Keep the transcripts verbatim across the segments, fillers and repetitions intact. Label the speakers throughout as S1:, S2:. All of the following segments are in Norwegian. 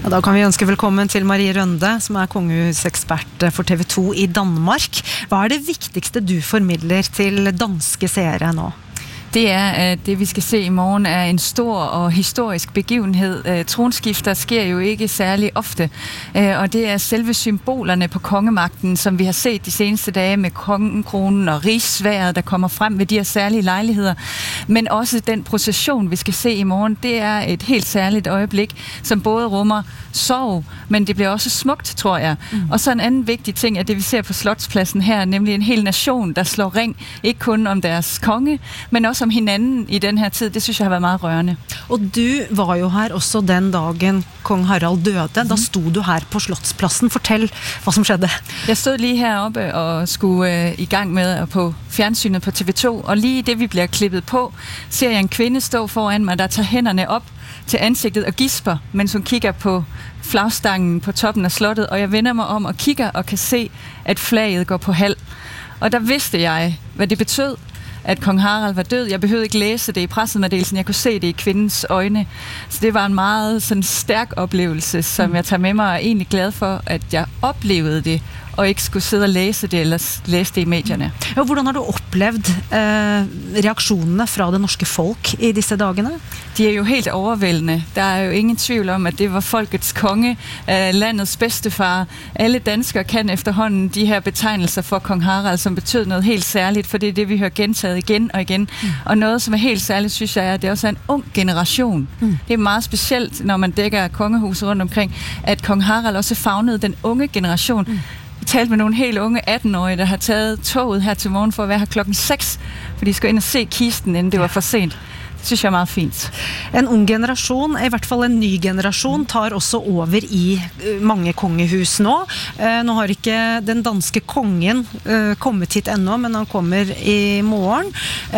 S1: Ja, da kan vi ønske velkommen til Marie Rønde, som er kongehusekspert for T V to i Danmark. Hva er det viktigste du formidler til danske seere nå?
S2: Det er, at det vi skal se i morgen er en stor og historisk begivenhed. Tronskifter sker jo ikke særlig ofte, og det er selve symbolerne på kongemagten, som vi har set de seneste dage med kongekronen og rigssværet, der kommer frem ved de her særlige lejligheder. Men også den procession, vi skal se i morgen, det er et helt særligt øjeblik, som både rummer sorg, men det bliver også smukt, tror jeg. Mm. Og så en anden vigtig ting er det, vi ser på Slotspladsen her, nemlig en hel nation, der slår ring, ikke kun om deres konge, men også om hinanden i den her tid. Det synes jeg har været meget rørende.
S1: Og du var jo her også den dagen kong Harald døde. Da
S2: Mm.
S1: stod du her på Slottspladsen. Fortell hvad som skjedde.
S2: Jeg stod lige heroppe og skulle øh, i gang med at på fjernsynet på T V to, og lige det vi bliver klippet på, ser jeg en kvinde stå foran mig, der tager hænderne op til ansigtet og gisper, mens hun kigger på flagstangen på toppen af slottet, og jeg vender mig om og kigger og kan se, at flaget går på halv. Og der vidste jeg, hvad det betød, at kong Harald var død. Jeg behøvede ikke læse det i pressemeddelelsen, jeg kunne se det i kvindens øjne. Så det var en meget sådan stærk oplevelse, som jeg tager med mig, og er egentlig glad for, at jeg oplevede det, og ikke skulle sidde og læse det, eller læse det i medierne.
S1: Ja, hvordan har du opplevd eh, reaktionerne fra det norske folk i disse dagene?
S2: De er jo helt overvældende. Der er jo ingen tvivl om, at det var folkets konge, øh, landets bedstefar. Alle danskere kan efterhånden de her betegnelser for kong Harald, som betød noget helt særligt, for det er det, vi hører gentaget igen og igen. Mm. Og noget, som er helt særligt, synes jeg, er, at det også er en ung generation. Mm. Det er meget specielt, når man dækker kongehuset rundt omkring, at kong Harald også favnede den unge generation. Mm. Jeg talte med nogle helt unge atten-årige, der har taget toget her til morgen for at være her klokken seks, for de skulle ind og se kisten, inden det var for sent. Det synes jeg er meget fint.
S1: En ung generation, i hvert fall en ny generation, tar også over i mange kongehus nå. Nå har ikke den danske kongen kommet hit ennå, men han kommer i morgen.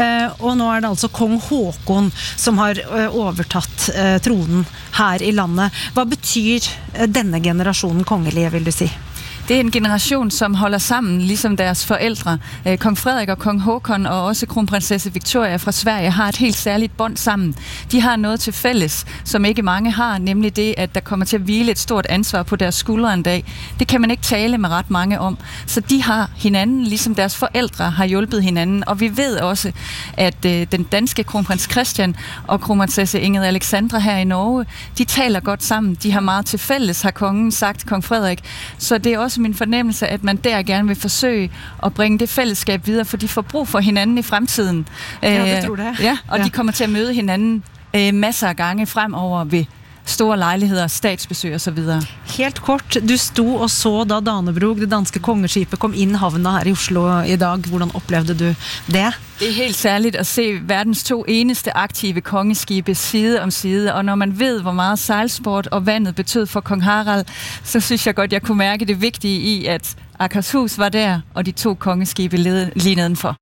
S1: Og nå er det altså kong Håkon som har overtatt tronen her i landet. Hva betyr denne generationen kongelige, vil du si?
S2: Det er en generation, som holder sammen, ligesom deres forældre. Eh, kong Frederik og kong Håkon og også kronprinsesse Victoria fra Sverige har et helt særligt bånd sammen. De har noget til fælles, som ikke mange har, nemlig det, at der kommer til at hvile et stort ansvar på deres skuldre en dag. Det kan man ikke tale med ret mange om. Så de har hinanden, ligesom deres forældre har hjulpet hinanden. Og vi ved også, at eh, den danske kronprins Christian og kronprinsesse Ingrid Alexandra her i Norge, de taler godt sammen. De har meget til fælles, har kongen sagt, kong Frederik. Så det er også min fornemmelse, at man der gerne vil forsøge at bringe det fællesskab videre, for de får brug for hinanden i fremtiden.
S1: Ja, det tror jeg.
S2: Ja, og ja. De kommer til at møde hinanden øh, masser af gange fremover ved store lejligheder, statsbesøg og så videre.
S1: Helt kort, du stod og så da Danebrog, det danske kongeskipet, kom ind havna her i Oslo i dag. Hvordan oplevde du det?
S2: Det er helt særligt at se verdens to eneste aktive kongeskibe side om side, og når man ved, hvor meget sejlsport og vandet betød for kong Harald, så synes jeg godt, jeg kunne mærke det vigtige i, at Akershus var der, og de to kongeskibe lige nedenfor.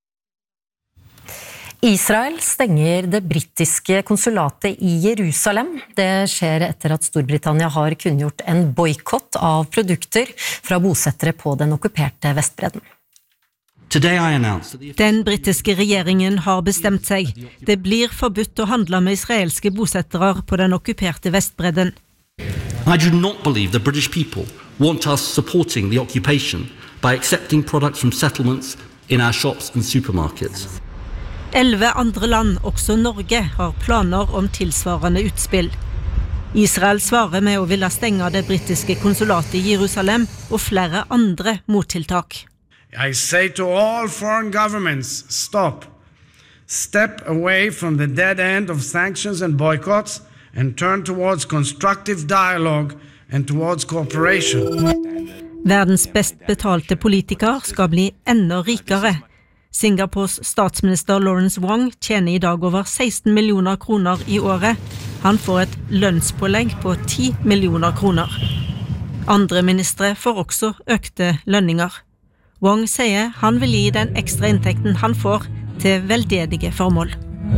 S3: Israel stenger det britiske konsulatet i Jerusalem. Det skjer etter at Storbritannia har kunngjort en boykott av produkter fra bosettere på den okkuperte Vestbredden.
S4: Den britiske regjeringen har bestemt seg. Det blir forbudt å handle med israelske bosettere på den okkuperte Vestbredden.
S5: I do not believe the British people want us supporting the occupation by accepting products from settlements in our shops and supermarkets.
S4: Elleve andre land, også Norge, har planer om tilsvarende utspill. Israel svarer med å ville stenge det britiske konsulatet i Jerusalem og flere andre mottiltak.
S6: I say to all foreign governments, stop. Step away from the dead end of sanctions and boycotts and turn towards constructive dialogue and towards cooperation.
S4: Verdens best betalte politiker skal bli enda rikere. Singapores statsminister Lawrence Wong tjener i dag over seksten millioner kroner i året. Han får et lønnspålegg på ti millioner kroner. Andre ministre får også økte lønninger. Wong sier han vil gi den ekstra inntekten han får til veldedige formål.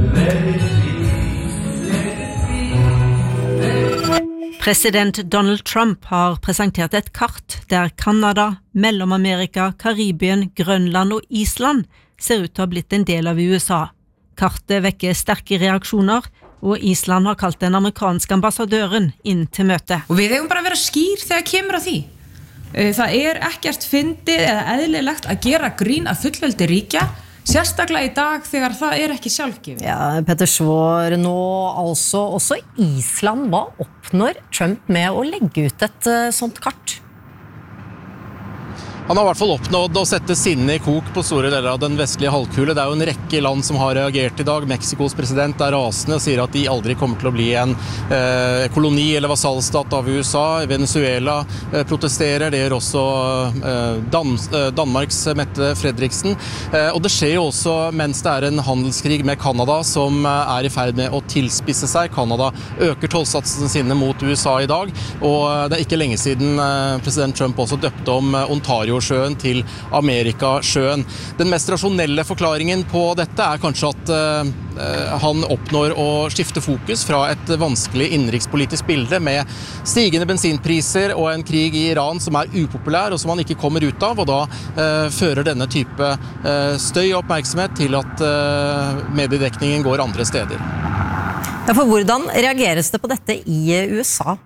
S4: President Donald Trump har presentert et kart der Kanada, Mellom-Amerika, Karibien, Grønland og Island ser ut til å ha blitt en del av U S A. Kartet vekker sterke reaksjoner, og Island har kalt den amerikanske ambassadøren inn til møte.
S7: Og við eigum bara að vera skýr þegar kemur að því. Það er ekkert fyndið eða eðlilegt að gera grín að fullveldi ríkja, sérstaklega í dag þegar það er ekki sjálfgefið.
S3: Ja, Petter Svår, nå altså også Island, hva oppnår Trump med å legge ut et sånt kart?
S8: Han har I hvert fall oppnådd å sette sinne I kok på store deler av den vestlige halvkule. Det er jo en rekke land som har reagert I dag. Mexikos president er rasende og sier at de aldri kommer til å bli en eh, koloni eller vasallstat av USA. Venezuela eh, protesterer, det gjør også eh, Dan eh, Danmarks Mette Fredriksen. Eh, og det skjer jo også mens det er en handelskrig med Kanada som eh, er I ferd med å tilspisse seg. Kanada øker tollsatsene sine mot USA I dag, og eh, det er ikke lenge siden eh, president Trump også døpte om eh, Ontario sjøen til Amerikasjøen. Den mest rasjonelle forklaringen på dette er kanskje at uh, han oppnår å skifte fokus fra et vanskelig innenrikspolitisk bilde med stigende bensinpriser og en krig I Iran som er upopulær og som han ikke kommer ut av, og da uh, fører denne type uh, støy og oppmerksomhet til at uh, mediedekningen går andre steder.
S3: Ja, for hvordan reageres det på dette I USA?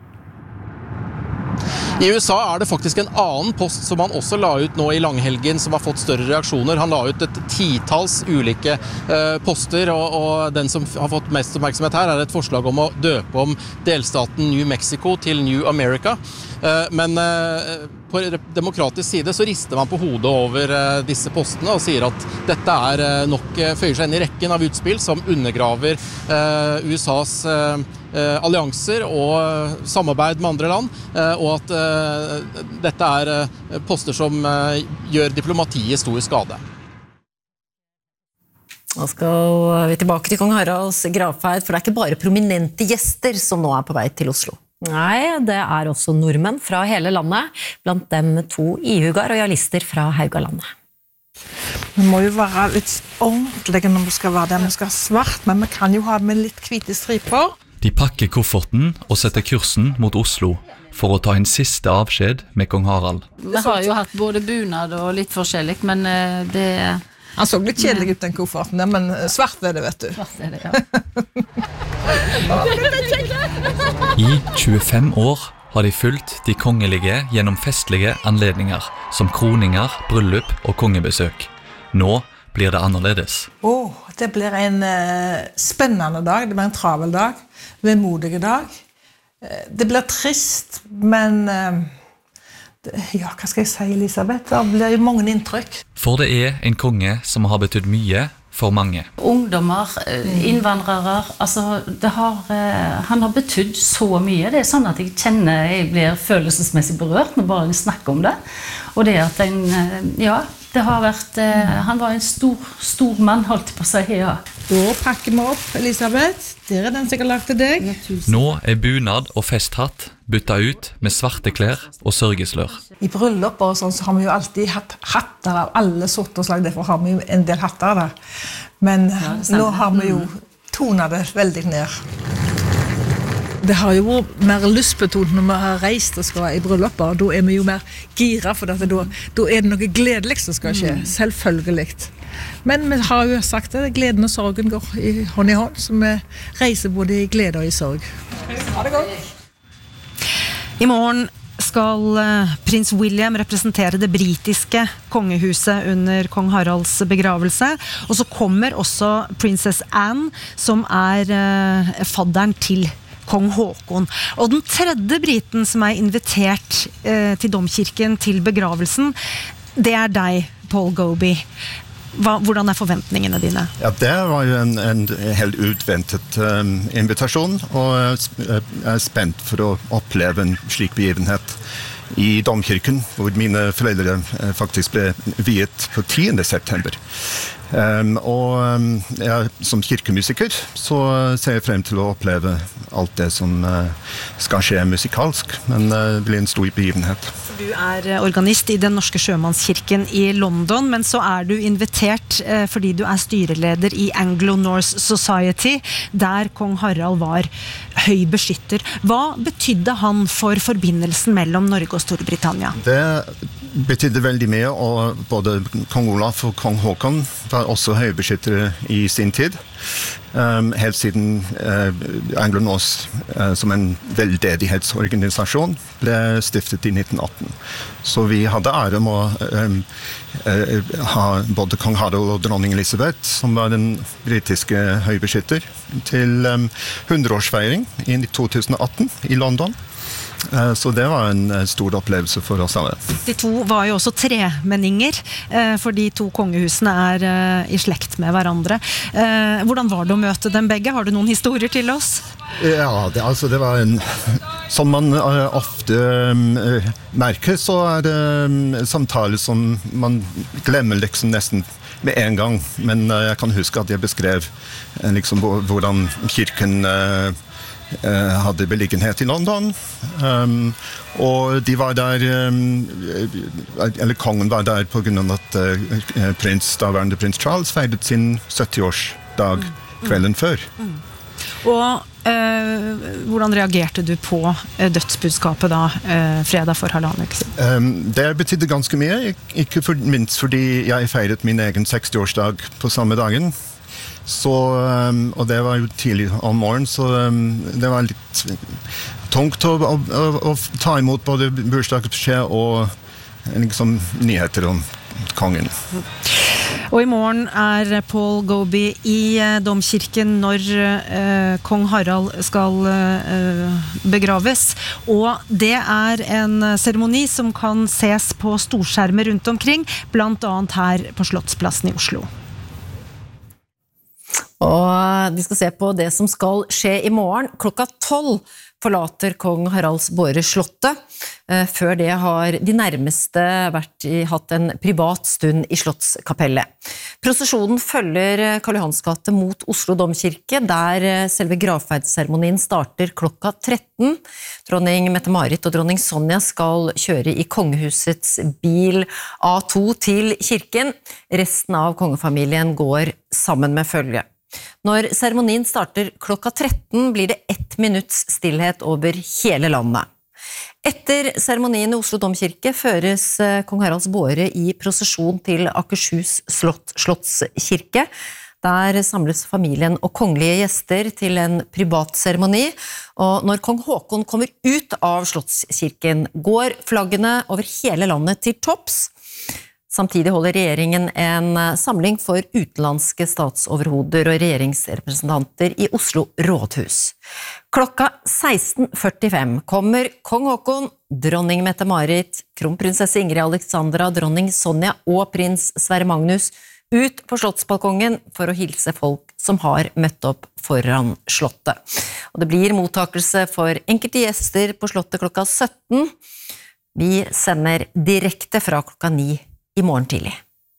S8: I USA er det faktisk en annen post som han også la ut nå I langhelgen som har fått større reaksjoner. Han la ut et titals ulike eh, poster, og, og den som har fått mest oppmerksomhet her er et forslag om å døpe om delstaten New Mexico til New America. Eh, men eh, på demokratisk side så rister man på hodet over eh, disse postene og sier at dette er eh, nok eh, føyer seg inn I rekken av utspill som undergraver eh, USAs eh, Eh, allianser og eh, samarbeid med andre land, eh, og at eh, dette er eh, poster som eh, gjør diplomatiet stor skade.
S3: Nå skal vi tilbake til kong Haralds gravferd, for det er ikke bare prominente gjester som nå er på vei til Oslo. Nei, det er også nordmenn fra hele landet, blant dem to ihuga royalister fra Haugalandet.
S9: Vi må jo være litt ordentlige når vi skal være der. Vi skal ha svart, men vi kan jo ha med litt hvite striper.
S10: De pakker kofferten og setter kursen mot Oslo for å ta en siste avskjed med kong Harald.
S2: Vi har jo hatt både bunad og litt forskjellig, men det...
S9: Han så litt kjedelig ut den kofferten, men svart er det, vet du.
S2: Svart er det, ja.
S10: I tjuefem år har de fulgt de kongelige gjennom festlige anledninger, som kroninger, bryllup og kongebesøk. Nå blir det annerledes.
S9: Åh, oh, det blir en uh, spennende dag, det blir en travel dag, vemodige dag. Uh, det blir trist, men uh, det, ja, hva skal jeg si, Elisabeth? Det blir jo mange inntrykk.
S10: For det er en konge som har betydd mye for mange.
S2: Ungdommer, innvandrere, altså det har, han har betydd så mye. Det er sånn at jeg kjenner, jeg blir følelsesmessig berørt når bare jeg snakker om det. Og det at en, ja, det har vært, han var en stor, stor mann, holdt på seg, ja.
S9: Da pakker vi opp, Elisabeth. Det er den som jeg har lagt til deg.
S10: Nå er bunad og festhatt bytta ut med svarte klær og sørgeslør.
S9: I bryllup og sånn så har vi jo alltid hatt hatter av alle sorter slag, derfor har vi jo en del hatter der. Men ja, nå har vi jo tonet det veldig ned. Det har jo vært mer lystbetont når vi har reist og skal I brylluper, og da er vi jo mer gira, for da, da er det noe gledelig som skal skje, selvfølgelig. Men vi har jo sagt det, gleden og sorgen går I hånd I hånd, så vi reiser både I glede og I sorg. Ha det godt!
S1: I morgen skal prins William representere det britiske kongehuset under kong Haralds begravelse, og så kommer også prinsess Anne, som er fadderen til kong Håkon. Og den tredje briten som er invitert eh, til domkirken til begravelsen, det er deg, Paul Gobi. Hva, hvordan er forventningene dine?
S11: Ja, det var jo en, en helt utventet um, invitasjon, og jeg er spent for å oppleve en slik begivenhet I domkirken, hvor mine foreldre faktisk ble viet på tiende september. Um, og um, ja, som kirkemusiker så ser jeg frem til å oppleve alt det som uh, skal skje musikalsk, men uh, det blir en stor begivenhet.
S1: Du er organist I den norske sjømannskirken I London, men så er du invitert uh, fordi du er styreleder I Anglo-Norse Society, der kong Harald var høy beskytter. Hva betydde han for forbindelsen mellom Norge og Storbritannia?
S11: Det betydde veldig mye, og både kong Olaf og kong Håkon var også høybeskyttere I sin tid. um, helt siden uh, Anglo-Norse uh, som en veldedighetsorganisasjon ble stiftet i nitten atten. Så vi hadde ære om å um, uh, ha både kong Harald og dronning Elisabeth, som var den britiske høybeskytter, til um, hundreårsfeiring i to tusen atten i London. Så det var en stor opplevelse for oss alle.
S1: De to var jo også tremenninger, for de to kongehusene er i slekt med hverandre. Hvordan var det å møte dem begge? Har du noen historier til oss?
S11: Ja, det, altså det var en... Som man ofte merker, så er det samtaler som man glemmer liksom nesten med en gang. Men jeg kan huske at jeg beskrev liksom hvordan kirken... Uh, hadde beliggenhet i London um, og de var der um, eller kongen var der på grunn av at uh, prins, daværende prins Charles feiret sin sytti-årsdag kvelden mm. før
S1: mm. Og uh, hvordan reagerte du på uh, dødsbudskapet da uh, fredag for halvannen uke siden?
S11: Um, det betydde ganske mye, ikke for, minst fordi jeg feiret min egen seksti-årsdag på samme dagen. Så, um, og det var jo tidlig om morgenen, så um, det var litt tungt å, å, å, å ta imot både bursdagsbeskjed og liksom, nyheter om kongen.
S1: Og i morgen er Paul Goby i eh, domkirken når eh, kong Harald skal eh, begraves. Og det er en seremoni som kan ses på storskjermer rundt omkring, blant annet her på Slottsplassen i Oslo.
S3: Og vi skal se på det som skal skje i morgen. Klokka tolv forlater kong Haralds Båre slottet. Før det har de nærmeste vært i, hatt en privat stund i Slottskapellet. Prosesjonen følger Karl Johans gate mot Oslo domkirke, der selve gravferdsseremonien starter klokka tretten. Dronning Mette-Marit og dronning Sonja skal kjøre i kongehusets bil A to til kirken. Resten av kongefamilien går sammen med følge. Når seremonien starter klokka tretten, blir det ett minutts stillhet over hele landet. Etter seremonien i Oslo domkirke føres kong Haralds Båre i prosesjon til Akershus slott, slottskirke. Der samles familien og kongelige gjester til en privat seremoni, og når kong Håkon kommer ut av slottskirken, går flaggene over hele landet til topps. Samtidig holder regjeringen en samling for utenlandske statsoverhoder og regjeringsrepresentanter i Oslo rådhus. Klokka seksten førtifem kommer kong Håkon, dronning Mette-Marit, kronprinsesse Ingrid Alexandra, dronning Sonja og prins Sverre Magnus ut på slottsbalkongen for å hilse folk som har møtt opp foran slottet. Og det blir mottakelse for enkelte gjester på slottet klokka sytten. Vi sender direkte fra klokka ni i morgen tidlig.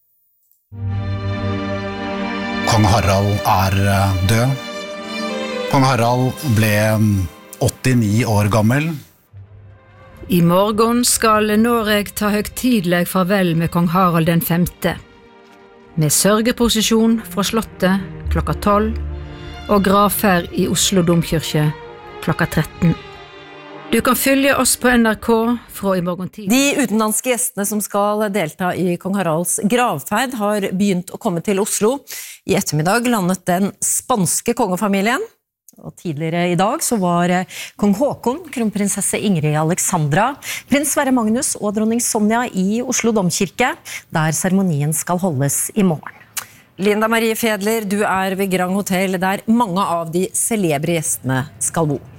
S12: Kong Harald er død. Kong Harald ble åttini år gammel.
S13: I morgen skal Noreg ta høgtidleg farvel med kong Harald den femte. Med sørgeprosesjon fra slottet klokka tolv og gravferd i Oslo domkirke klokka tretten. Du kan følge oss på N R K fra i morgen tid.
S3: De utenlandske gjestene som skal delta i kong Haralds gravferd har begynt å komme til Oslo. I ettermiddag landet den spanske kongefamilien. Og tidligere i dag så var kong Håkon, kronprinsesse Ingrid Alexandra, prins Sverre Magnus og dronning Sonja i Oslo domkirke, der seremonien skal holdes i morgen. Linda Marie Fedler, du er ved Grand Hotel, der mange av de celebre gjestene skal bo.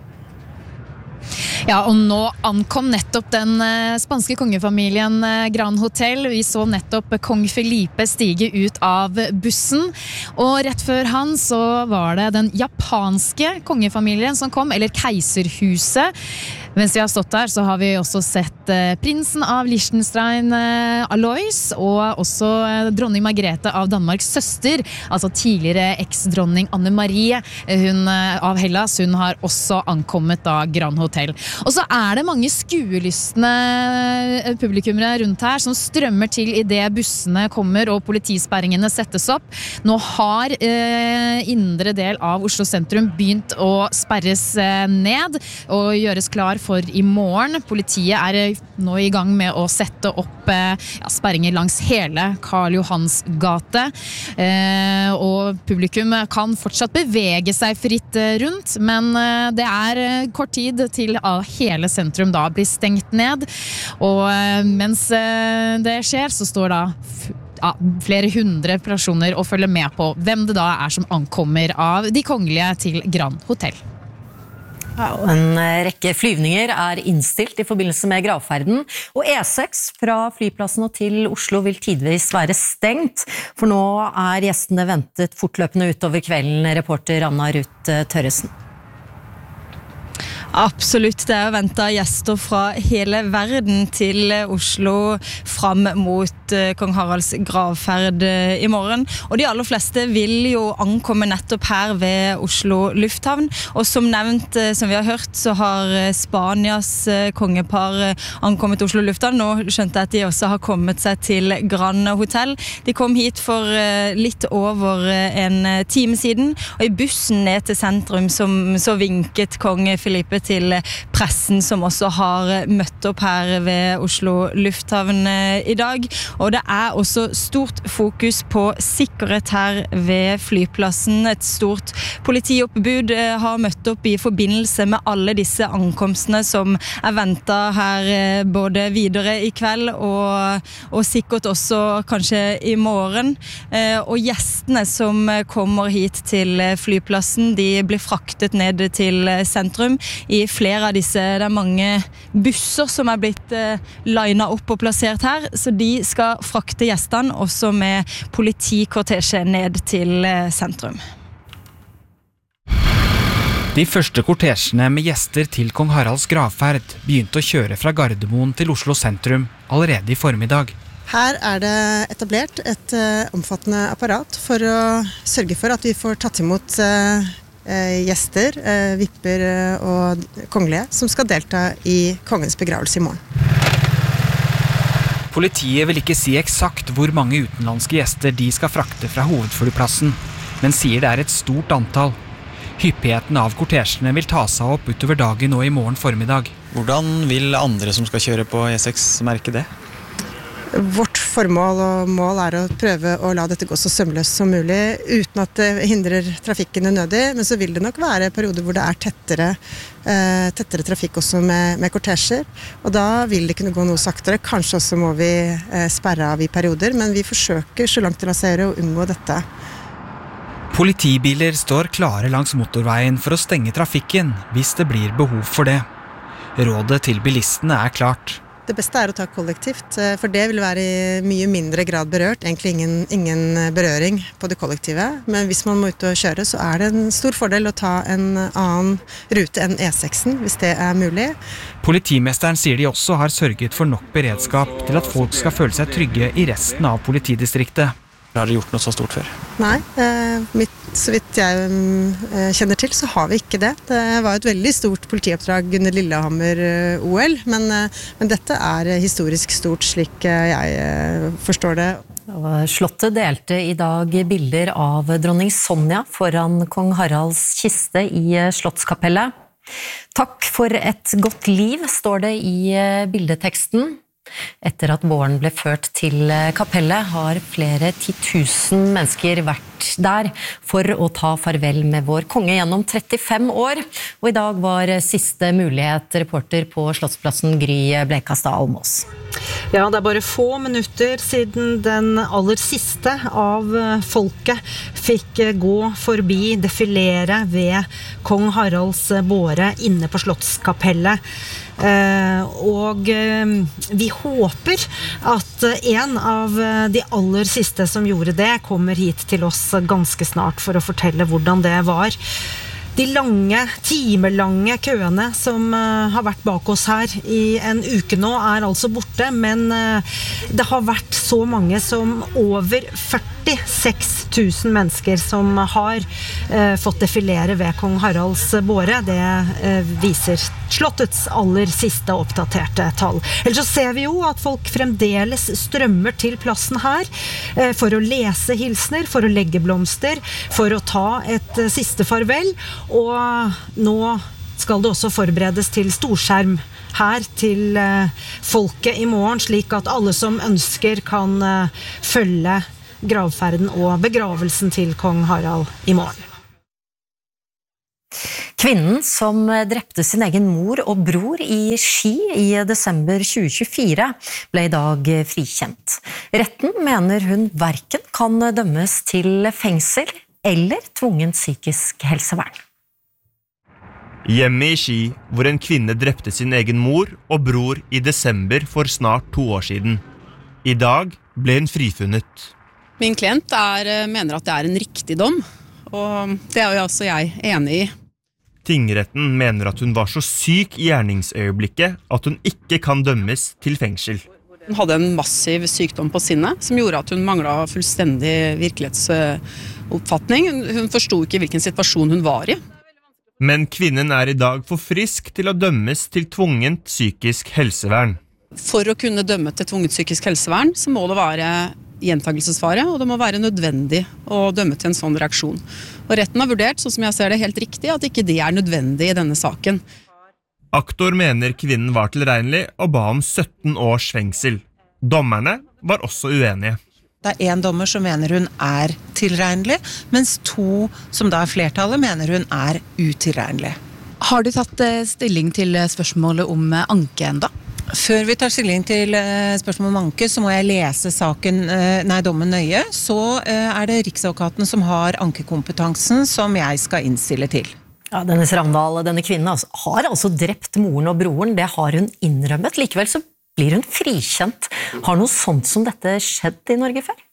S14: Ja, og nå ankom nettopp den spanske kongefamilien Grand Hotel. Vi så nettopp kong Felipe stige ut av bussen, og rett før han så var det den japanske kongefamilien som kom, eller keiserhuset. Mens vi har stått der, så har vi også sett eh, prinsen av Liechtenstein, eh, Alois, og også eh, dronning Margrethe av Danmarks søster, altså tidligere eks-dronning Anne-Marie, hun eh, av Hellas, hun har også ankommet da Grand Hotel. Og så er det mange skuelystne publikummere rundt her som strømmer til i det bussene kommer og politisperringene settes opp. Nå har eh, indre del av Oslo sentrum begynt å sperres eh, ned og gjøres klar for i morgen. Politiet er nå i gang med å sette opp ja, sperringer langs hele Karl Johans gate. Eh, og publikum kan fortsatt bevege seg fritt rundt, men det er kort tid til hele sentrum da blir stengt ned. Og mens det skjer, så står da Ja, flere hundre personer og følger med på hvem det da er som ankommer av de kongelige til Grand Hotel.
S3: Ja, og en rekke flyvninger er innstilt i forbindelse med gravferden, og E seks fra flyplassen og til Oslo vil tidvis være stengt, for nå er gjestene ventet fortløpende utover kvelden, reporter Anna Ruth Tørresen.
S15: Absolutt, det er ventet gjester fra hele verden til Oslo fram mot Kong Haralds gravferd i morgen. Og de aller fleste vil jo ankomme nettopp her ved Oslo lufthavn. Og som nevnt, som vi har hørt, så har Spanias kongepar ankommet Oslo lufthavn. Nå skjønte jeg at de også har kommet seg til Grand Hotel. De kom hit for litt over en time siden, og i bussen ned til sentrum som så vinket kong Filippe til pressen som også har møtt opp her ved Oslo lufthavn i dag. Og det er også stort fokus på sikkerhet her ved flyplassen. Et stort politioppbud har møtt opp i forbindelse med alle disse ankomstene som er ventet her både videre i kveld og, og sikkert også kanskje i morgen. Og gjestene som kommer hit til flyplassen, de blir fraktet ned til sentrum i flere av disse. Det er mange busser som er blitt eh, linet opp og plassert her, så de skal frakte gjestene også med politikortesje ned til eh, sentrum.
S16: De første kortesjene med gjester til kong Haralds gravferd begynte å kjøre fra Gardermoen til Oslo sentrum allerede i formiddag.
S17: Her er det etablert et uh, omfattende apparat for å sørge for at vi får tatt imot uh, gjester, vipper og kongelige som skal delta i kongens begravelse i morgen.
S16: Politiet vil ikke si eksakt hvor mange utenlandske gjester de skal frakte fra hovedflyplassen, men sier det er et stort antall. Hyppigheten av kortesjene vil ta seg opp utover dagen og i morgen formiddag.
S18: Hvordan vil andre som skal kjøre på E seks merke det?
S17: Vårt formål og mål er å prøve å la dette gå så sømløst som mulig, uten at det hindrer trafikken unødig, men så vil det nok være perioder hvor det er tettere, eh, tettere trafikk også med, med kortesjer, og da vil det kunne gå noe saktere. Kanskje også må vi eh, sperre av i perioder, men vi forsøker så langt det lar seg gjøre å unngå dette.
S16: Politibiler står klare langs motorveien for å stenge trafikken hvis det blir behov for det. Rådet til bilistene er klart.
S17: Det beste er å ta kollektivt, for det vil være i mye mindre grad berørt, egentlig ingen, ingen berøring på det kollektive. Men hvis man må ut og kjøre, så er det en stor fordel å ta en annen rute enn E seksen, hvis det er mulig.
S16: Politimesteren sier de også har sørget for nok beredskap til at folk skal føle seg trygge i resten av politidistriktet.
S18: Har dere gjort noe så stort før?
S17: Nei, eh, mitt, så vidt jeg eh, kjenner til, så har vi ikke det. Det var et veldig stort politioppdrag under Lillehammer-O L, men, eh, men dette er historisk stort slik eh, jeg eh, forstår det.
S3: Slottet delte i dag bilder av dronning Sonja foran kong Haralds kiste i Slottskapellet. Takk for et godt liv, står det i bildeteksten. Etter at båren ble ført til kapellet, har flere titusen mennesker vært der for å ta farvel med vår konge gjennom trettifem år. Og i dag var siste mulighet, reporter på Slottsplassen Gry Blekastad Almås.
S1: Ja, det er bare få minutter siden den aller siste av folket fikk gå forbi, defilere ved kong Haralds båre inne på Slottskapellet. Uh, og uh, vi håper at en av de aller siste som gjorde det kommer hit til oss ganske snart for å fortelle hvordan det var. De lange, timelange køene som uh, har vært bak oss her i en uke nå er altså borte, men uh, det har vært så mange som over førtiseks tusen mennesker som har uh, fått defilere ved kong Haralds båre. Det uh, viser Slottets aller siste oppdaterte tall. Ellers så ser vi jo at folk fremdeles strømmer til plassen her uh, for å lese hilsner, for å legge blomster, for å ta et uh, siste farvel. Og nå skal det også forberedes til storskjerm her til folket i morgen, slik at alle som ønsker kan følge gravferden og begravelsen til kong Harald i morgen.
S3: Kvinnen som drepte sin egen mor og bror i Ski i desember tjue tjuefire ble i dag frikjent. Retten mener hun hverken kan dømmes til fengsel eller tvungen psykisk helsevern.
S19: Hjemme i Ski, hvor en kvinne drepte sin egen mor og bror i desember for snart to år siden. I dag ble hun frifunnet.
S20: Min klient er, mener at det er en riktig dom, og det er jo også jeg enig i.
S19: Tingretten mener at hun var så syk i gjerningsøyeblikket at hun ikke kan dømmes til fengsel.
S20: Hun hadde en massiv sykdom på sinnet, som gjorde at hun manglet fullstendig virkelighetsoppfatning. Hun forstod ikke hvilken situasjon hun var i.
S19: Men kvinnen er i dag for frisk til å dømmes til tvungent psykisk helsevern.
S20: For å kunne dømme til tvungent psykisk helsevern, så må det være gjentagelsesfare, og det må være nødvendig å dømme til en sånn reaksjon. Og retten har vurdert, sånn som jeg ser det, helt riktig, at ikke det er nødvendig i denne saken.
S19: Aktor mener kvinnen var tilregnelig og ba om sytten års fengsel. Dommerne var også uenige.
S21: Det er en dommer som mener hun er tilregnelig, mens to som da er flertallet mener hun er utilregnelig.
S22: Har du tatt stilling til spørsmålet om anke enda?
S21: Før vi tar stilling til spørsmålet om anke, så må jeg lese saken, nei, dommen nøye. Så er det Riksadvokaten som har ankekompetansen som jeg skal innstille til.
S3: Ja, Dennis Ravndal, denne kvinnen altså, har altså drept moren og broren, det har hun innrømmet. Likevel så blir hun frikjent. Har noe sånt som dette skjedd i Norge før?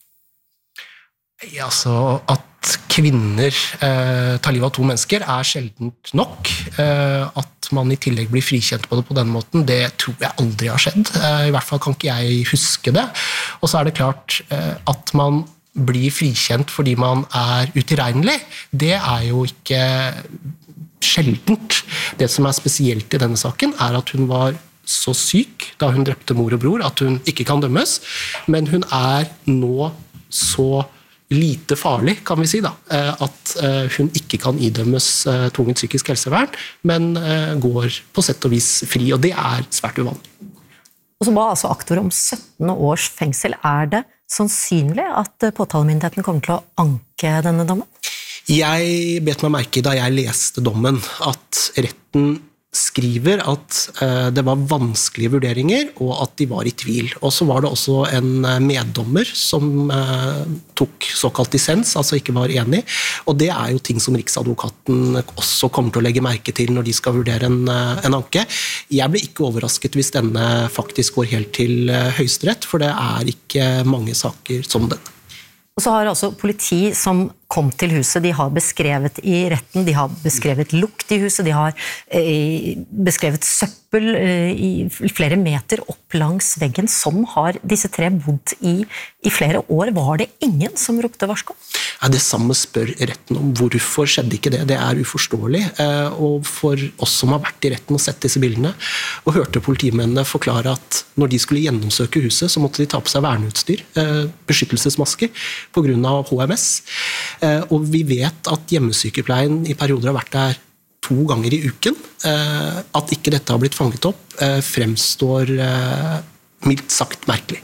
S23: Ja, altså at kvinner eh, tar livet av to mennesker er sjeldent nok. Eh, at man i tillegg blir frikjent på det på den måten, det tror jeg aldri har skjedd. Eh, I hvert fall kan ikke jeg huske det. Og så er det klart eh, at man blir frikjent fordi man er utilregnelig. Det er jo ikke sjeldent. Det som er spesielt i denne saken er at hun var så syk da hun drepte mor og bror at hun ikke kan dømmes, men hun er nå så lite farlig, kan vi si da, at hun ikke kan idømmes tvungent psykisk helsevern, men går på sett og vis fri, og det er svært uvanlig.
S3: Og så ba altså aktor om sytten års fengsel. Er det sannsynlig at påtalemyndigheten kommer til å anke denne dommen?
S23: Jeg bet meg merke da jeg leste dommen at retten skriver at uh, det var vanskelige vurderinger, og at de var i tvil. Og så var det også en meddommer som uh, tok såkalt dissens, altså ikke var enig, og det er jo ting som Riksadvokaten også kommer til å legge merke til når de skal vurdere en, uh, en anke. Jeg ble ikke overrasket hvis denne faktisk går helt til uh, Høyesterett, for det er ikke mange saker som denne.
S3: Og så har altså politi som kom til huset, de har beskrevet i retten, de har beskrevet lukt i huset, de har eh, beskrevet søppel eh, i flere meter opp langs veggen. Sånn har disse tre bodd i, i flere år. Var det ingen som ropte varsko?
S23: Ja, det samme spør retten om. Hvorfor skjedde ikke det? Det er uforståelig. Eh, og for oss som har vært i retten og sett disse bildene, og hørte politimennene forklare at når de skulle gjennomsøke huset, så måtte de ta på seg verneutstyr, eh, beskyttelsesmasker, på grunn av H M S. Og vi vet at hjemmesykepleien i perioder har vært der to ganger i uken. At ikke dette har blitt fanget opp, fremstår mildt sagt merkelig.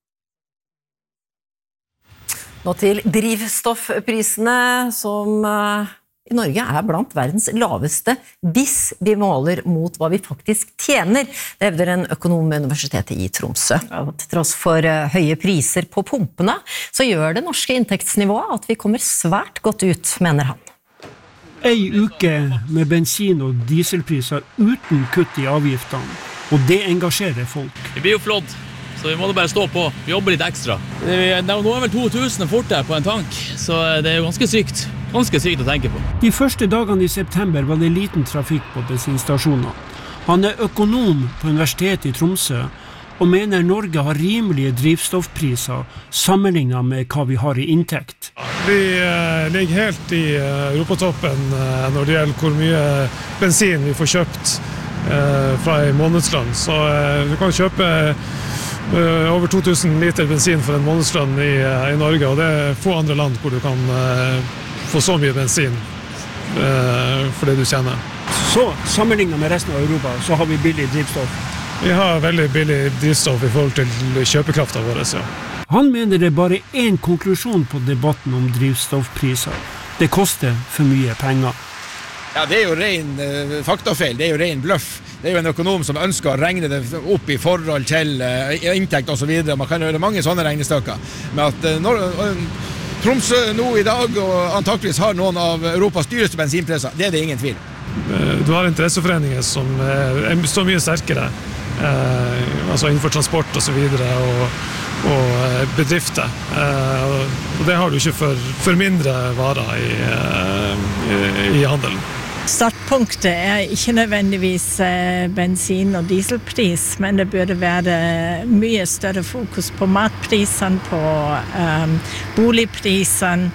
S3: Nå til drivstoffprisene, som i Norge er blant verdens laveste hvis vi måler mot hva vi faktisk tjener. Det hevder en økonom ved Universitetet i Tromsø. Til tross for høye priser på pumpene, så gjør det norske inntektsnivået at vi kommer svært godt ut, mener han.
S24: Ei uke med bensin- og dieselpriser uten kutt i avgiftene, og det engasjerer folk.
S25: Det blir jo flott, så vi må bare stå på. Vi jobber litt ekstra. Det er, nå er vel to tusen fort der på en tank, så det er jo ganske sykt. Ganske sykt å tenke på.
S24: De første dagene i september var det liten trafikk på bensinstasjoner. Han er økonom på Universitetet i Tromsø og mener Norge har rimelige drivstoffpriser sammenlignet med hva vi har i inntekt.
S26: Vi eh, ligger helt i eh, europatoppen eh, når det gjelder hvor mye bensin vi får kjøpt eh, fra en månedslønn. Så eh, vi kan kjøpe eh, over to tusen liter bensin for en månedslønn i, eh, i Norge, og det er få andre land hvor du kan eh, få så mye bensin eh, for det du tjener.
S24: Så sammenlignet med resten av Europa, så har vi billig drivstoff.
S26: Vi har veldig billig drivstoff i forhold til kjøpekraften vår, ja.
S24: Han mener det er bare en konklusjon på debatten om drivstoffpriser. Det koster for mye penger.
S2: Ja, det er jo ren uh, faktafeil, det er jo ren bløff. Det er jo en økonom som ønsker å regne det opp i forhold til uh, inntekt og så videre. Man kan gjøre mange sånne regnestykker. Men at uh, når, uh, Tromsø nå i dag og antakeligvis har noen av Europas dyreste bensinpriser, det er det ingen tvil.
S26: Du har interesseforeninger som uh, står mye sterkere, uh, altså innenfor transport og så videre, og, og bedrifter. Uh, og det har du ikke for, for mindre varer i, uh, i, i handelen.
S4: Startpunktet er ikke nødvendigvis bensin- og dieselpris, men det burde være mye større fokus på matprisene, på um, boligprisene.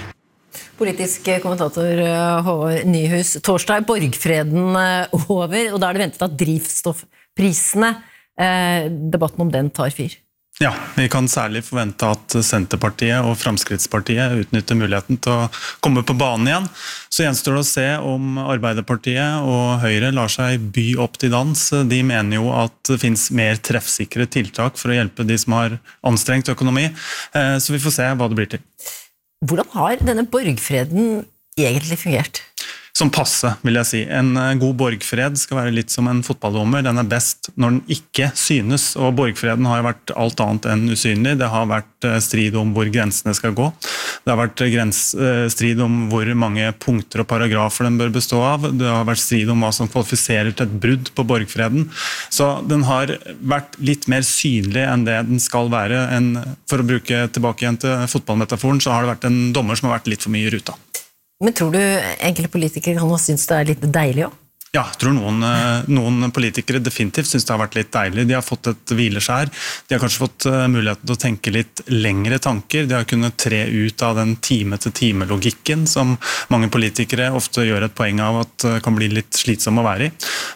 S3: Politisk kommentator Håvard Nyhus, torsdag er borgfreden over, og da er det ventet at drivstoffprisene, eh, debatten om den tar fyr.
S18: Ja, vi kan særlig forvente at Senterpartiet og Fremskrittspartiet utnytter muligheten til å komme på banen igjen. Så gjenstår det å se om Arbeiderpartiet og Høyre lar seg by opp til dans. De mener jo at det finnes mer treffsikre tiltak for å hjelpe de som har anstrengt økonomi. Så vi får se hva det blir til.
S3: Hvordan har denne borgfreden egentlig fungert?
S18: Som passe, vil jeg si. En god borgfred skal være litt som en fotballdommer. Den er best når den ikke synes, og borgfreden har vært alt annet enn usynlig. Det har vært strid om hvor grensene skal gå. Det har vært grens, strid om hvor mange punkter og paragrafer den bør bestå av. Det har vært strid om hva som kvalifiserer til et brudd på borgfreden. Så den har vært litt mer synlig enn det den skal være. En, for å bruke tilbake igjen til fotballmetaforen, så har det vært en dommer som har vært litt for mye i ruta.
S3: Men tror du enkelte politikere kan ha syntes det er litt deilig også?
S18: Ja, jeg tror noen, noen politikere definitivt synes det har vært litt deilig. De har fått et hvileskjær. De har kanskje fått muligheten til å tenke litt lengre tanker. De har kunnet tre ut av den time-til-time-logikken som mange politikere ofte gjør et poeng av at kan bli litt slitsom å være i.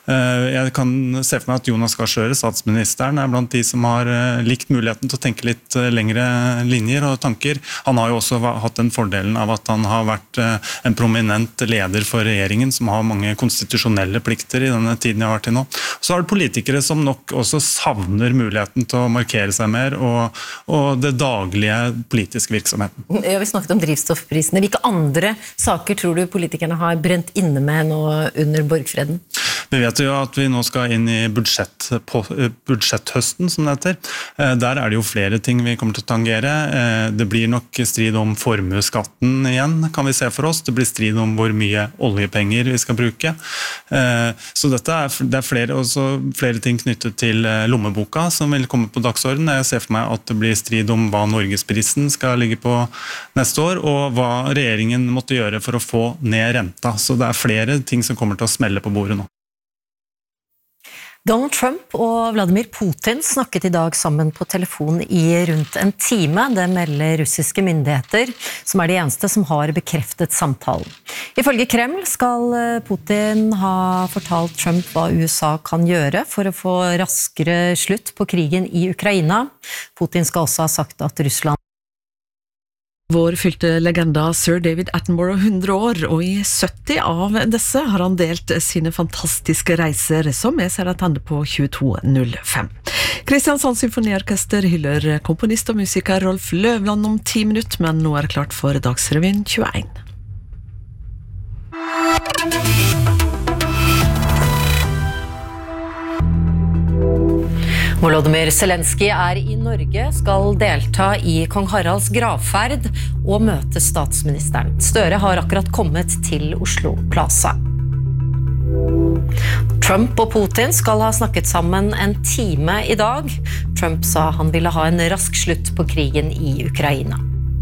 S18: Jeg kan se for meg at Jonas Gahr Støre, statsministeren, er blant de som har likt muligheten til å tenke litt lengre linjer og tanker. Han har jo også hatt den fordelen av at han har vært en prominent leder for regjeringen som har mange konstitusjonelle plikter i denne tiden jeg har vært i nå. Så har det politikere som nok også savner muligheten til å markere seg mer og, og det daglige politiske virksomheten.
S3: Ja, vi snakket om drivstoffprisene. Hvilke andre saker tror du politikerne har brent inne med nå under borgfreden?
S18: Vi vet jo at vi nå skal inn i budsjett, på, budsjetthøsten, som det heter. Der er det jo flere ting vi kommer til å tangere. Det blir nok strid om formuesskatten igjen, kan vi se for oss. Det blir strid om hvor mye oljepenger vi skal bruke. Så dette er, det er flere, også flere ting knyttet til lommeboka som vil komme på dagsorden. Jeg ser for meg at det blir strid om hva Norgesprisen skal ligge på neste år, og hva regjeringen måtte gjøre for å få ned renta. Så det er flere ting som kommer til å smelle på bordet nå.
S3: Donald Trump og Vladimir Putin snakket i dag sammen på telefon i rundt en time. Det melder russiske myndigheter, som er de eneste som har bekreftet samtalen. Ifølge Kreml skal Putin ha fortalt Trump hva U S A kan gjøre for å få raskere slutt på krigen i Ukraina. Putin skal også ha sagt at Russland
S5: Vår fylte legenda Sir David Attenborough hundre år, og i sytti av disse har han delt sine fantastiske reiser, som er seg attende på tjueto null fem. Kristiansand Symfoniorkester hyller komponist og musiker Rolf Løvland om ti minutter, men nå er det klart for Dagsrevyen tjueen.
S3: Volodymyr Zelensky er i Norge, skal delta i kong Haralds gravferd og møte statsministeren. Støre har akkurat kommet til Oslo Plaza. Trump og Putin skal ha snakket sammen en time i dag. Trump sa han ville ha en rask slutt på krigen i Ukraina.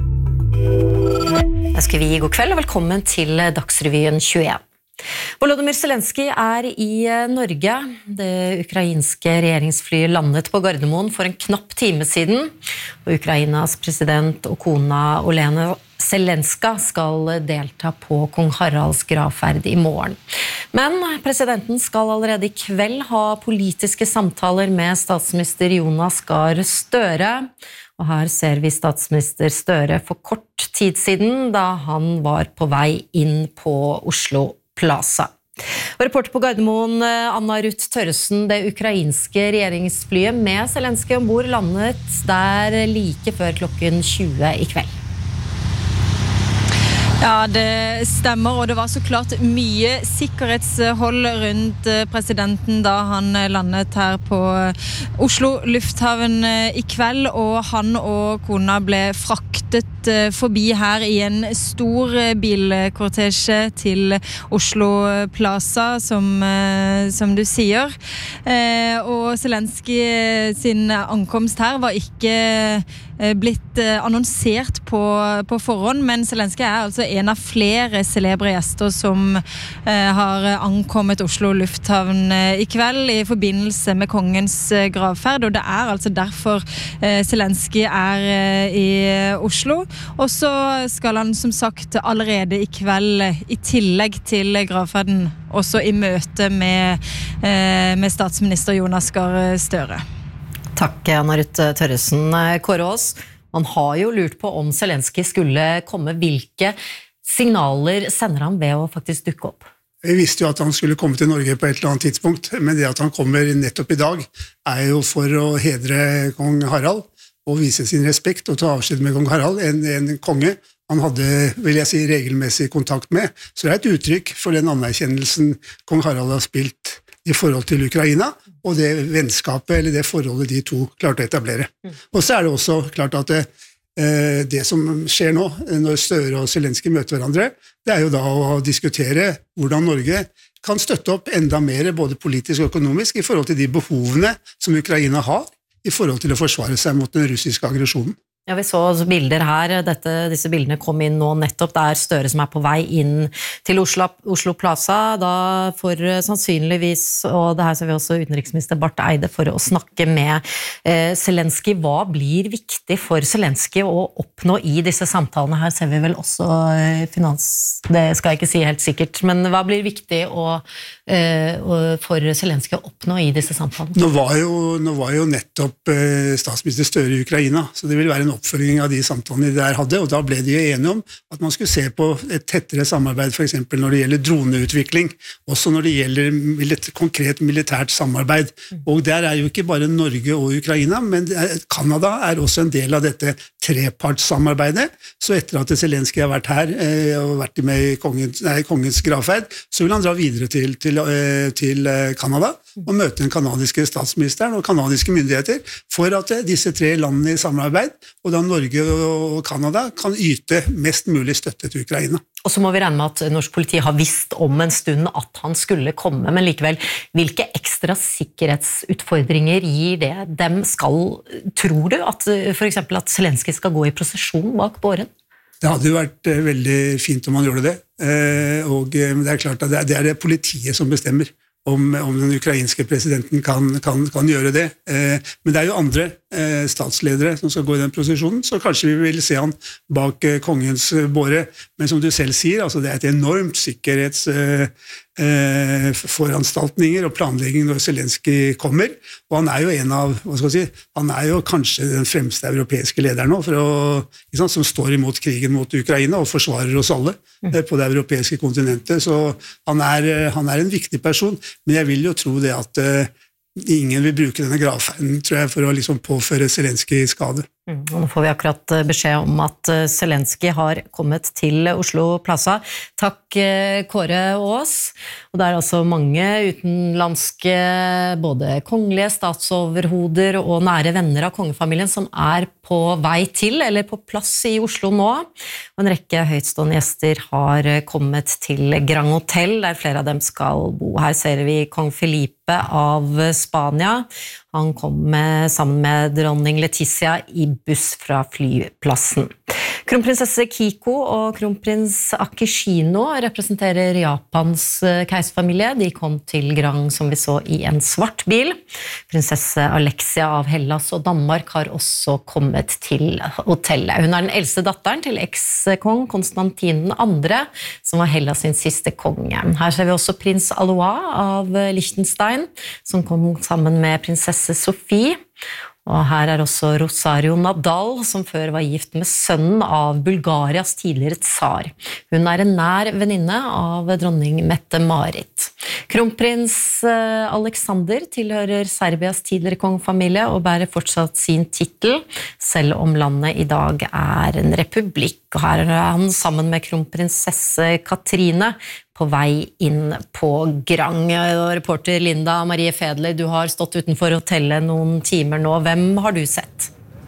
S3: Jeg skal vi god kveld og velkommen til Dagsrevyen tjueen. Volodymyr Zelensky er i Norge. Det ukrainske regjeringsflyet landet på Gardermoen for en knapp time siden. Og Ukrainas president og kona Olena Zelenska skal delta på kong Haralds gravferd i morgen. Men presidenten skal allerede i kveld ha politiske samtaler med statsminister Jonas Gahr Støre. Og her ser vi statsminister Støre for kort tid siden, da han var på vei inn på Oslo Plaza. Og reporter på Gardermoen, Anna Ruth Tørresen, det ukrainske regjeringsflyet med Zelenskyj ombord landet der like før klokken tjue i kveld.
S15: Ja, det stemmer, og det var så klart mye sikkerhetshold rundt presidenten da han landet her på Oslo lufthavn i kveld, og han og kona ble fraktet forbi her i en stor bilkortesje til Oslo Plaza, som, som du sier. Og Zelenskyj sin ankomst her var ikke blitt annonsert på, på forhånd, men Zelenskyj er altså en av flere celebre gjester som eh, har ankommet Oslo lufthavn eh, i kveld i forbindelse med kongens eh, gravferd, og det er altså derfor eh, Zelenskyj er eh, i Oslo. Og så skal han som sagt allerede i kveld, eh, i tillegg til gravferden, også i møte med, eh, med statsminister Jonas Gahr Støre.
S3: Takk, Anna Ruth Tørresen. Kåre Aas, man har jo lurt på om Zelenskyj skulle komme. Hvilke signaler sender han ved å faktisk dukke opp?
S6: Vi visste jo at han skulle komme til Norge på et eller annet tidspunkt, men det at han kommer nettopp i dag er jo for å hedre kong Harald og vise sin respekt og ta avskjed med kong Harald, en, en konge han hadde, vil jeg si, regelmessig kontakt med. Så det er et uttrykk for den anerkjennelsen kong Harald har spilt i forhold til Ukraina, og det vennskapet eller det forholdet de to klarte å etablere. Og så er det også klart at det, det som skjer nå, når Støre og Zelenskyj møter hverandre, det er jo da å diskutere hvordan Norge kan støtte opp enda mer, både politisk og økonomisk, i forhold til de behovene som Ukraina har, i forhold til å forsvare seg mot den russiske aggresjonen.
S3: Ja, vi så bilder her. Dette, disse bildene kom inn nå nettopp. Det er Støre som er på vei inn til Oslo, Oslo Plaza, da for sannsynligvis, og det her ser vi også utenriksminister Barth Eide, for å snakke med eh, Zelenskyj. Hva blir viktig for Zelenskyj å oppnå i disse samtalene? Her ser vi vel også eh, finans, det skal jeg ikke si helt sikkert, men hva blir viktig å, eh, for Zelenskyj å oppnå i disse samtalene?
S6: Nå var jo, nå var jo nettopp eh, statsminister Støre i Ukraina, så det vil være en oppfølging av de samtalene de der hadde, og da ble de enige om at man skulle se på et tettere samarbeid, for eksempel når det gjelder droneutvikling, også når det gjelder et konkret militært samarbeid. Og der er jo ikke bare Norge og Ukraina, men Kanada er også en del av dette trepartssamarbeidet. Så etter at Zelenskyj har vært her eh, og vært med i kongens, nei, kongens gravferd, så vil han dra videre til, til, eh, til Kanada og møte den kanadiske statsministeren og kanadiske myndigheter for at eh, disse tre landene i samarbeid, og da Norge og Kanada kan yte mest mulig støtte til Ukraina.
S3: Og så må vi regne med at norsk politi har visst om en stund at han skulle komme, men likevel, hvilke ekstra sikkerhetsutfordringer gir det dem? Skal, tror du at for eksempel at Zelenskyj skal gå i prosesjon bak båren?
S6: Det hadde jo vært veldig fint om han gjorde det, og det er klart at det er det politiet som bestemmer om, om den ukrainske presidenten kan, kan, kan gjøre det. Men det er jo andre statsledere som skal gå i den prosesjonen, så kanskje vi vil se han bak kongens båre. Men som du selv sier, altså det er et enormt sikkerhets eh, foranstaltninger og planlegging når Zelenskyj kommer, og han er jo en av, hva skal jeg si, han er jo kanskje den fremste europeiske lederen nå, for å, ikke sant, som står imot krigen mot Ukraina og forsvarer oss alle eh, på det europeiske kontinentet, så han er, han er en viktig person, men jeg vil jo tro det at eh, ingen vil bruke denne gravferden, tror jeg, for å liksom påføre Zelenskyj skade.
S3: Mm, og nå får vi akkurat beskjed om at Zelenskyj har kommet til Oslo Plaza. Takk, Kåre Aas. Og det er altså mange utenlandske, både kongelige statsoverhoder og nære venner av kongefamilien som er på vei til, eller på plass i Oslo nå. Og en rekke høytstående gjester har kommet til Grand Hotel, der flere av dem skal bo. Her ser vi kong Felipe av Spania. Han kom med, sammen med dronning Letizia i buss fra flyplassen. Kronprinsesse Kiko og kronprins Akishino representerer Japans keiserfamilie. De kom til Grand, som vi så, i en svart bil. Prinsesse Alexia av Hellas og Danmark har også kommet til hotellet. Hun er den eldste datteren til eks-kong Konstantin den andre, som var Hellas sin siste konge. Her ser vi også prins Alois av Liechtenstein, som kom sammen med prinsesse Sofie. Og her er også Rosario Nadal, som før var gift med sønnen av Bulgarias tidligere tsar. Hun er en nær venninne av dronning Mette-Marit. Kronprins Alexander tilhører Serbias tidligere kongefamilie og bærer fortsatt sin titel, selv om landet i dag er en republikk. Og her er han sammen med kronprinsesse Katrine på vei inn på Grang. Og reporter Linda Marie Fedler, du har stått utenfor hotellet noen timer nå. Hvem har du sett?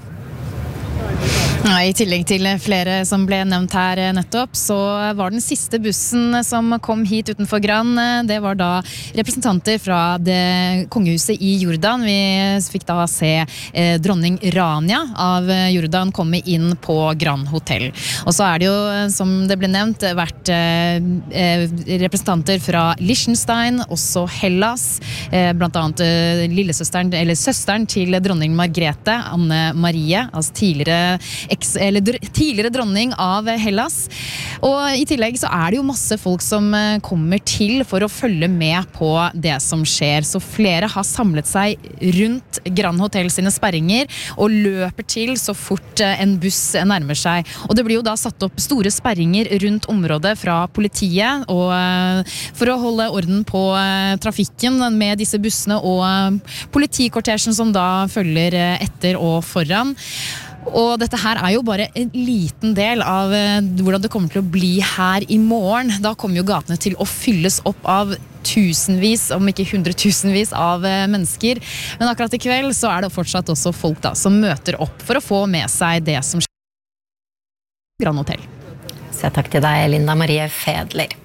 S14: Ja, I tillegg til flere som ble nevnt her nettopp, så var den siste bussen som kom hit utenfor Gran, det var da representanter fra det kongehuset i Jordan. Vi fikk da se eh, dronning Rania av Jordan komme inn på Gran Hotel. Og så er det jo, som det ble nevnt, vært eh, representanter fra Liechtenstein, også Hellas, eh, blant annet eh, lillesøsteren, eller søsteren til dronning Margrethe, Anne Marie, altså tidligere Eks, eller tidligere dronning av Hellas. Og i tillegg så er det jo masse folk som kommer til for å følge med på det som skjer. Så flere har samlet seg rundt Grand Hotel sine sperringer og løper til så fort en buss nærmer seg. Og det blir jo da satt opp store sperringer rundt området fra politiet og for å holde orden på trafikken med disse bussene og politikortesjen som da følger etter og foran. Og dette her er jo bare en liten del av hvordan det kommer til å bli her i morgen. Da kommer jo gatene til å fylles opp av tusenvis, om ikke hundretusenvis av mennesker. Men akkurat i kveld så er det fortsatt også folk da som møter opp for å få med seg det som skjer i Grand Hotel.
S3: Så takk til deg, Linda Marie Fedler.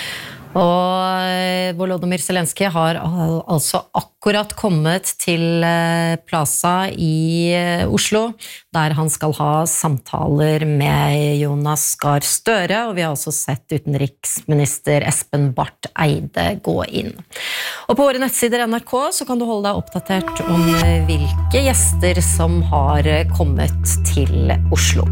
S3: Og Volodymyr Zelenskyj har altså akkurat kommet til Plaza i Oslo, der han skal ha samtaler med Jonas Gahr Støre, og vi har også sett utenriksminister Espen Barth Eide gå inn. Og på våre nettsider N R K så kan du holde deg oppdatert om hvilke gjester som har kommet til Oslo.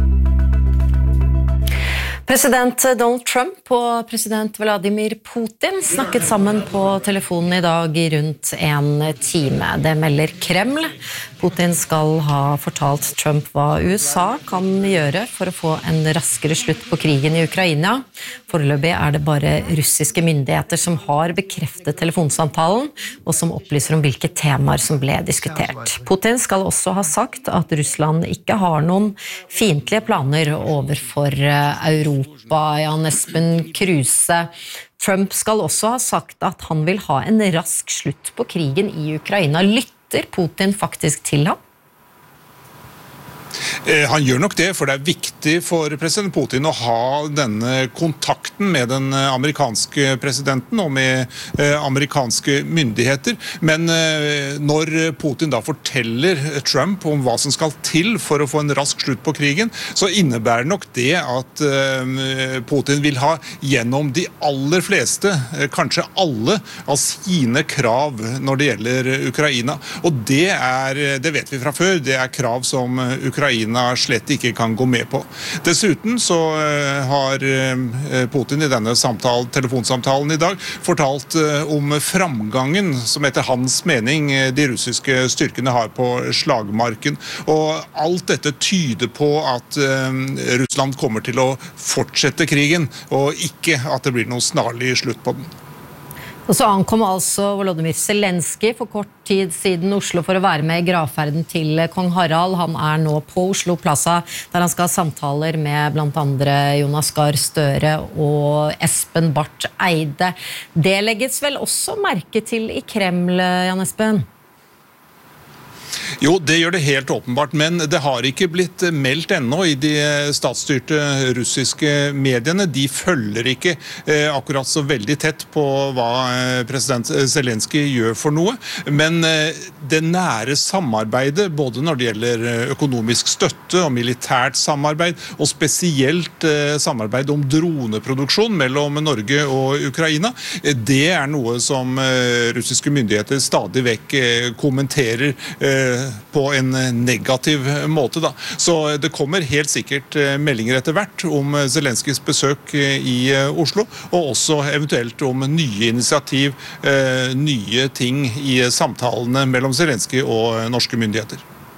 S3: President Donald Trump og president Vladimir Putin snakket sammen på telefonen i dag i rundt en time. Det melder Kreml. Putin skal ha fortalt Trump hva U S A kan gjøre for å få en raskere slutt på krigen i Ukraina. Foreløpig er det bare russiske myndigheter som har bekreftet telefonsamtalen, og som opplyser om hvilke temaer som ble diskutert. Putin skal også ha sagt at Russland ikke har noen fiendtlige planer overfor Europa. Jan Espen Kruse. Trump skal også ha sagt at han vil ha en rask slutt på krigen i Ukraina. Lytter Putin faktisk til ham?
S7: Han gjør nok det, for det er viktig for president Putin å ha denne kontakten med den amerikanske presidenten og med amerikanske myndigheter. Men når Putin da forteller Trump om hva som skal til for å få en rask slutt på krigen, så innebærer nok det at Putin vil ha gjennom de aller fleste, kanskje alle, av sine krav når det gjelder Ukraina. Og det er, det vet vi fra før, det er krav som Ukraina Ukraina slett ikke kan gå med på. Dessuten så har Putin i denne samtale, telefonsamtalen i dag fortalt om framgangen som etter hans mening de russiske styrkene har på slagmarken. Og alt dette tyder på at Russland kommer til å fortsette krigen, og ikke at det blir noen snarlig slutt på den.
S3: Og så ankom altså Volodymyr Zelenskyj for kort tid siden Oslo for å være med i gravferden til kong Harald. Han er nå på Oslo Plaza, der han skal ha samtaler med blant andre Jonas Gahr Støre og Espen Barth Eide. Det legges vel også merke til i Kreml, Jan Espen?
S7: Jo, det gjør det helt åpenbart, men det har ikke blitt meldt ennå i de statsstyrte russiske mediene. De følger ikke eh, akkurat så veldig tett på hva eh, president Zelenskyj gjør for noe, men eh, det nære samarbeidet, både når det gjelder økonomisk støtte og militært samarbeid, og spesielt eh, samarbeid om droneproduksjon mellom Norge og Ukraina, eh, det er noe som eh, russiske myndigheter stadig vekk eh, kommenterer eh, på en negativ måte da. Så det kommer helt sikkert meldinger etter hvert om Zelenskyjs besøk i Oslo, og også eventuelt om nye initiativ, nye ting i samtalene mellom Zelenskyj og norske myndigheter.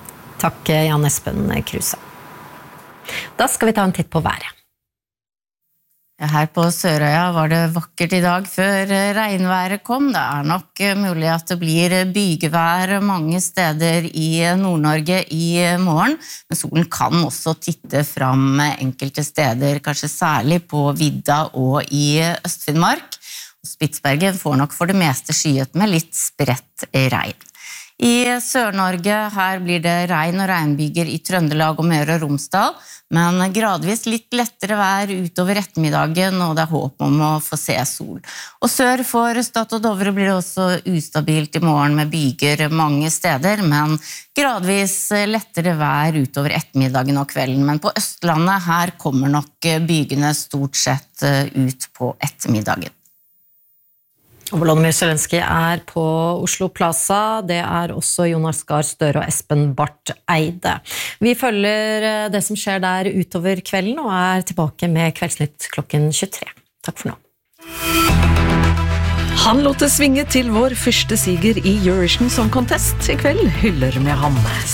S3: Takk, Jan Espen Kruse. Da skal vi ta en titt på været.
S8: Her på Sørøya var det vakkert I dag før regnværet kom. Det er nok mulig at det blir bygevær mange steder I Nord-Norge I morgen, men solen kan også titte fram enkelte steder, kanskje særlig på Vidda og I Øst-Finnmark. Spitsbergen får nok for det meste skyet med litt spredt regn. I Sør-Norge her blir det regn og regnbyger I Trøndelag og Møre og Romsdal, men gradvis litt lettere vær utover ettermiddagen, og det er håp om å få se sol. Og sør for Stad og Dovre blir det også ustabilt I morgen med byger mange steder, men gradvis lettere vær utover ettermiddagen og kvelden. Men på Østlandet her kommer nok bygene stort sett ut på ettermiddagen.
S3: Og Volodymyr Zelenskyj er på Oslo Plaza, det er også Jonas Gahr Støre og Espen Barth Eide. Vi følger det som skjer der utover kvelden, og er tilbake med Kveldsnytt klokken tjuetre. Takk for nå.
S5: Han lot det svinge til vår første siger I Eurovision Song Contest I kveld, hyller med ham.